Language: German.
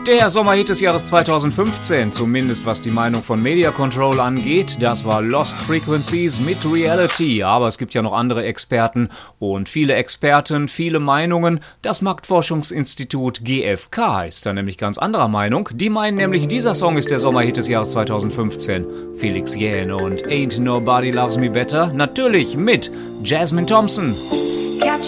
Der Sommerhit des Jahres 2015, zumindest was die Meinung von Media Control angeht, das war Lost Frequencies mit Reality. Aber es gibt ja noch andere Experten und viele Experten, viele Meinungen. Das Marktforschungsinstitut GfK ist da nämlich ganz anderer Meinung. Die meinen nämlich, dieser Song ist der Sommerhit des Jahres 2015. Felix Jähn und Ain't Nobody Loves Me Better, natürlich mit Jasmine Thompson.